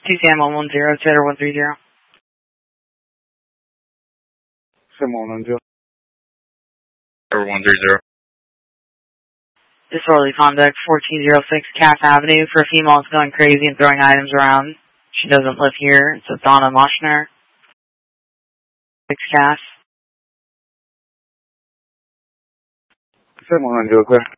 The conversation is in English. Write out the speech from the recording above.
TCM 110, Cheddar 130. 110. Cheddar 130. Disorderly conduct, 1406 Cass Avenue for a female that's going crazy and throwing items around. She doesn't live here. It's a Donna Moshner. 6 Cass. 710, clear.